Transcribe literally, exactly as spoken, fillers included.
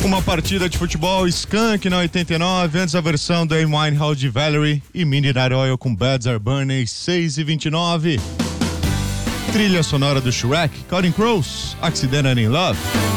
Uma partida de futebol, Skank na oitenta e nove, antes a versão do Amy Winehouse de Valerie e Midnight Oil com Beds Are Burning, seis e vinte e nove. Trilha sonora do Shrek, Counting Crows, Accidental in Love.